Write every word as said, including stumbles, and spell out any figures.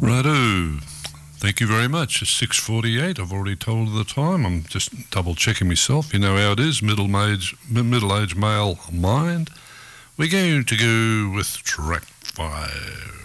Righto. Thank you very much. It's six forty-eight. I've already told the time. I'm just double checking myself. You know how it is, middle age, middle-aged male mind. We're going to go with track five.